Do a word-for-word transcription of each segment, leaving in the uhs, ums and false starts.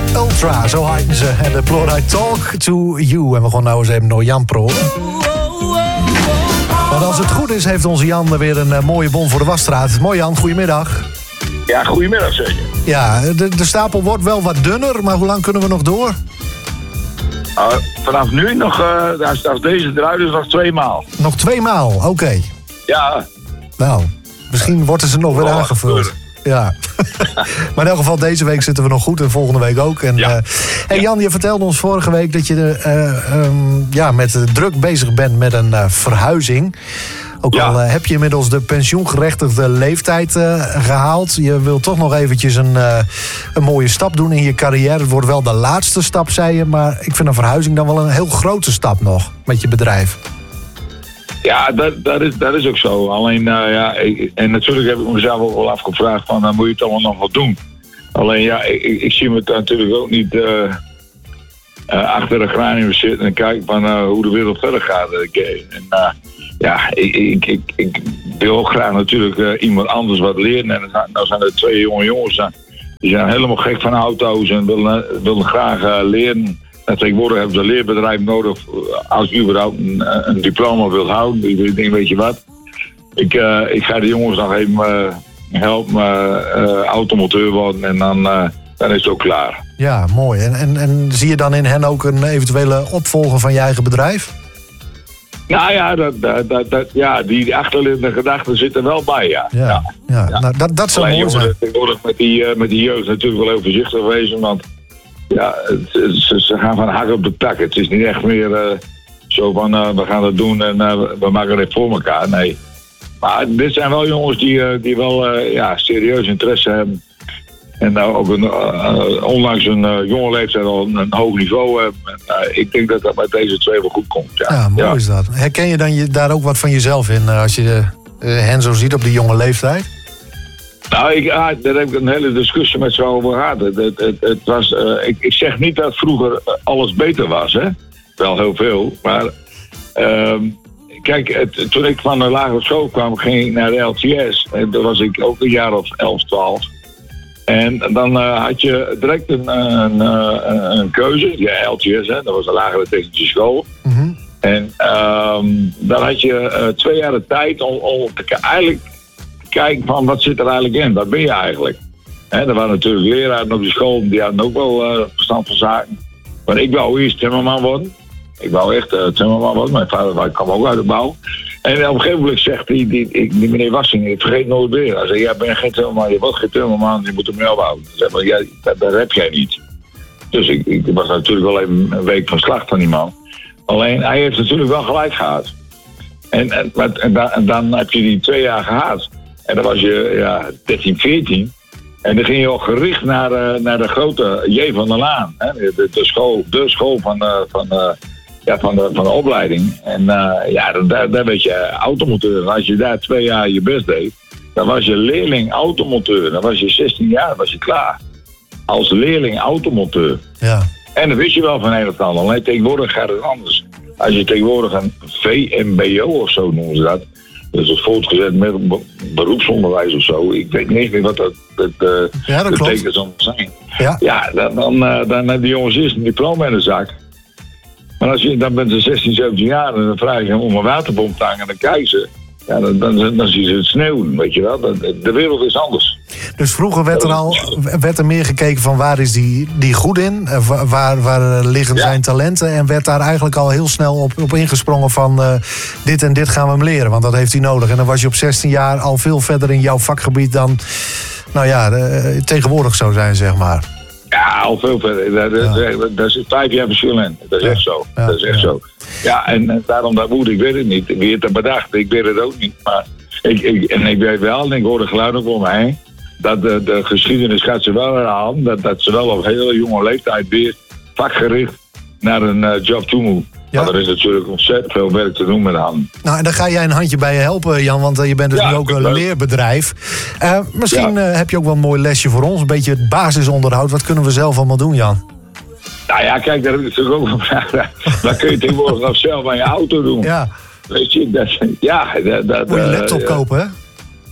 Ultra, zo heeten ze. En de Plora Talk to You. En we gaan nou eens even naar Jan Pro. Want als het goed is, heeft onze Jan weer een uh, mooie bon voor de wasstraat. Mooi Jan, goedemiddag. Ja, goedemiddag zeg je. Ja, de, de stapel wordt wel wat dunner, maar hoe lang kunnen we nog door? Uh, vanaf nu nog, uh, als, als deze eruit is, nog twee maal. Nog twee maal, oké. Okay. Ja. Nou, misschien worden ze nog weer oh, aangevuld. Ja. Maar in elk geval, deze week zitten we nog goed en volgende week ook. En, ja. uh, hey Jan, je vertelde ons vorige week dat je uh, um, ja, met druk bezig bent met een uh, verhuizing. Ook ja. al uh, heb je inmiddels de pensioengerechtigde leeftijd uh, gehaald. Je wilt toch nog eventjes een, uh, een mooie stap doen in je carrière. Het wordt wel de laatste stap, zei je. Maar ik vind een verhuizing dan wel een heel grote stap nog met je bedrijf. Ja, dat, dat, is, dat is ook zo. Alleen, uh, ja, ik, en natuurlijk heb ik mezelf ook wel afgevraagd van, uh, moet je het allemaal nog wat doen? Alleen, ja, ik, ik zie me natuurlijk ook niet uh, uh, achter de granium zitten en kijken van uh, hoe de wereld verder gaat. Okay. En, uh, ja, ik, ik, ik, ik wil ook graag natuurlijk uh, iemand anders wat leren. En nou zijn er twee jonge jongens, uh, die zijn helemaal gek van auto's en willen, willen graag uh, leren. En tegenwoordig hebben ze een leerbedrijf nodig als je überhaupt een, een diploma wilt houden. Ik denk, weet je wat, ik, uh, ik ga de jongens nog even uh, helpen uh, automonteur worden en dan, uh, dan is het ook klaar. Ja, mooi. En, en, en zie je dan in hen ook een eventuele opvolger van je eigen bedrijf? Nou ja, dat, dat, dat, dat, ja die achterliggende gedachten zitten wel bij, ja. Ja, ja. ja. ja. Nou, dat, dat zou Alleen mooi zijn. Tegenwoordig met die, uh, met die jeugd natuurlijk wel heel voorzichtig wezen, want ja, het, het, ze gaan van hak op de tak. Het is niet echt meer uh, zo van uh, we gaan het doen en uh, we maken het voor elkaar. Nee. Maar dit zijn wel jongens die, uh, die wel uh, ja, serieus interesse hebben. En uh, ook een, uh, ondanks een uh, jonge leeftijd al een, een hoog niveau hebben. En, uh, ik denk dat dat met deze twee wel goed komt. Ja, ja mooi ja. is dat. Herken je dan je, daar ook wat van jezelf in uh, als je uh, hen zo ziet op die jonge leeftijd? Nou, ik, ah, daar heb ik een hele discussie met ze over gehad. Het, het, het, het was, uh, ik, ik zeg niet dat vroeger alles beter was, hè. Wel heel veel, maar uh, kijk, het, toen ik van de lagere school kwam, ging ik naar de L T S. En toen was ik ook een jaar of elf, twaalf. En dan uh, had je direct een, een, een, een keuze, ja, L T S, hè, dat was een lagere technische school. Mm-hmm. En uh, dan had je uh, twee jaar de tijd om, om te, eigenlijk kijken van wat zit er eigenlijk in, wat ben je eigenlijk? He, er waren natuurlijk leraren op de school, die hadden ook wel uh, verstand van zaken. Maar ik wou eerst timmerman worden. Ik wou echt uh, timmerman worden, mijn vader kwam ook uit de bouw. En op een gegeven moment zegt die, die, die, die meneer Wassing, ik vergeet nooit meer. Hij zei, ja, ben je geen timmerman, je wordt geen timmerman, je moet hem wel houden. Ik zei, maar ja, dat, dat heb jij niet. Dus ik, ik was natuurlijk wel even een week van slag van die man. Alleen, hij heeft natuurlijk wel gelijk gehad. En, en, en, dan, en dan heb je die twee jaar gehad. En dan was je ja, dertien, veertien. En dan ging je al gericht naar, uh, naar de grote J van der Laan. Hè? De, de, school, de school van, uh, van, uh, ja, van, de, van de opleiding. En uh, ja, daar, daar werd je automonteur. En als je daar twee jaar je best deed, dan was je leerling automonteur. Dan was je zestien jaar, dan was je klaar. Als leerling automonteur. Ja. En dan wist je wel van een of ander. Alleen tegenwoordig gaat het anders. Als je tegenwoordig een V M B O of zo noemen ze dat. Dus het voortgezet met beroepsonderwijs of zo. Ik weet niet meer wat dat, dat, uh, ja, dat betekent zal zijn. Ja, ja dan, dan, uh, dan hebben die jongens eerst een diploma in de zak. Maar als je, dan bent ze zestien, zeventien jaar en dan vraag je om een waterbom te hangen en dan kijken ze. Ja, dan, dan, dan zien ze het sneeuwen, weet je wel. De wereld is anders. Dus vroeger werd er al werd er meer gekeken van waar is die, die goed in? Waar, waar liggen ja. zijn talenten? En werd daar eigenlijk al heel snel op, op ingesprongen van uh, dit en dit gaan we hem leren. Want dat heeft hij nodig. En dan was je op zestien jaar al veel verder in jouw vakgebied dan nou ja, uh, tegenwoordig zou zijn, zeg maar. Ja, al veel verder. Dat, ja. dat, dat is vijf jaar verschil in. Dat is ja. echt zo. Ja. Dat is echt ja. zo. Ja, en, en daarom dat moet, ik weet het niet. Wie het er bedacht, ik weet het ook niet. Maar ik, ik, en ik weet wel, en ik hoor de geluid ook om mij heen, dat de, de geschiedenis gaat ze wel herhalen. Dat, dat ze wel op hele jonge leeftijd weer vakgericht naar een uh, job toe moet. Ja. Maar er is natuurlijk ontzettend veel werk te doen met de handen. Nou, en daar ga jij een handje bij je helpen, Jan, want uh, je bent dus ja, nu ook een leuk. leerbedrijf. Uh, misschien ja. uh, heb je ook wel een mooi lesje voor ons. Een beetje het basisonderhoud. Wat kunnen we zelf allemaal doen, Jan? Nou ja, kijk, daar heb ik natuurlijk ook van gevraagd. Dat kun je tegenwoordig nog zelf aan je auto doen. Ja. Weet je, dat, ja. Dat, dat, moet je een laptop uh, kopen, hè?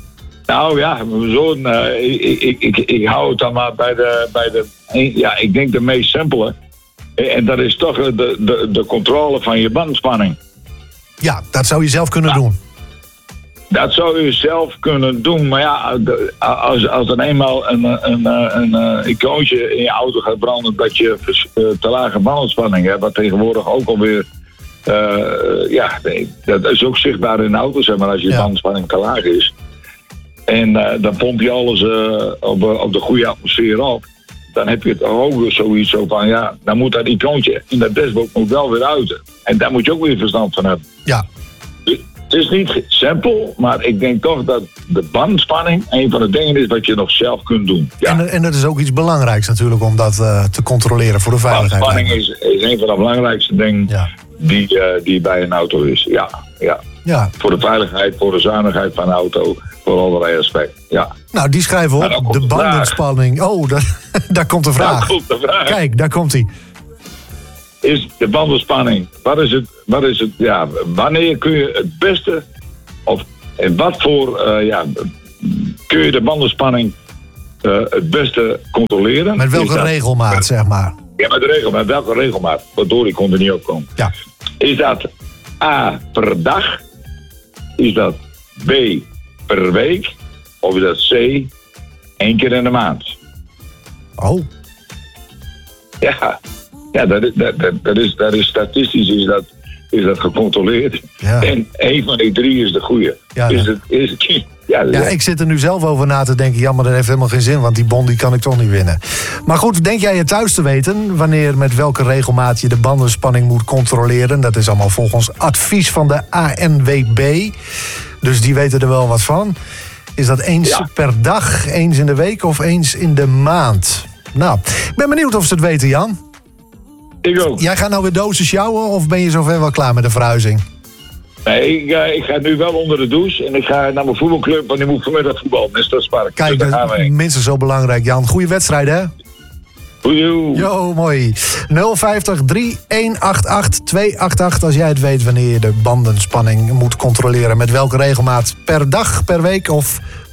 Nou ja, mijn zoon, uh, ik, ik, ik, ik hou het dan maar bij de, bij de ja, ik denk de meest simpele. En dat is toch de, de, de controle van je bandspanning. Ja, dat zou je zelf kunnen ja. doen. Dat zou je zelf kunnen doen, maar ja, als, als er eenmaal een, een, een, een icoontje in je auto gaat branden dat je te lage bandspanning hebt, wat tegenwoordig ook alweer, uh, ja, dat is ook zichtbaar in de auto, zeg maar, als je ja. bandspanning te laag is. En uh, dan pomp je alles uh, op, op de goede atmosfeer op. Dan heb je het ook zoiets zo van, ja, dan moet dat icoontje in dat dashboard moet wel weer uit. En daar moet je ook weer verstand van hebben. Ja. Het is niet simpel, maar ik denk toch dat de bandspanning een van de dingen is wat je nog zelf kunt doen. Ja. En, en dat is ook iets belangrijks natuurlijk om dat uh, te controleren voor de veiligheid. Bandspanning is, is een van de belangrijkste dingen ja. die, uh, die bij een auto is. Ja, ja. ja. Voor de veiligheid, voor de zuinigheid van een auto, voor allerlei aspecten. Ja. Nou, die schrijven we op. De bandenspanning. Oh, daar, daar komt de vraag. Daar komt de vraag. Kijk, daar komt hij. Is de bandenspanning, wat is het, wat is het, ja, wanneer kun je het beste, of in wat voor, uh, ja, kun je de bandenspanning uh, het beste controleren? Met welke dat, regelmaat, zeg maar? Ja, met de regelmaat, welke regelmaat, waardoor ik kon er niet op komen. Ja. Is dat A, per dag? Is dat B, per week? Of is dat C, één keer in de maand? Oh. Ja. Ja, dat is, dat, dat, is, dat is statistisch is dat, is dat gecontroleerd. Ja. En één van die drie is de goede. Ja, is het, is het, ja, ja, ik zit er nu zelf over na te denken. Jammer, dat heeft helemaal geen zin, want die bon die kan ik toch niet winnen. Maar goed, denk jij je thuis te weten wanneer met welke regelmaat je de bandenspanning moet controleren? Dat is allemaal volgens advies van de A N W B. Dus die weten er wel wat van. Is dat eens ja. per dag, eens in de week of eens in de maand? Nou, ik ben benieuwd of ze het weten, Jan. Ik ook. Jij gaat nou weer dozen sjouwen of ben je zover wel klaar met de verhuizing? Nee, ik, uh, ik ga nu wel onder de douche en ik ga naar mijn voetbalclub, want ik moet vanmiddag voetbal. Nestor Kijk, dus dat is minstens zo belangrijk, Jan. Goeie wedstrijd, hè? Goeie. Jo, mooi. nul vijftig, drie een acht acht, twee acht acht als jij het weet wanneer je de bandenspanning moet controleren. Met welke regelmaat? Per dag, per week of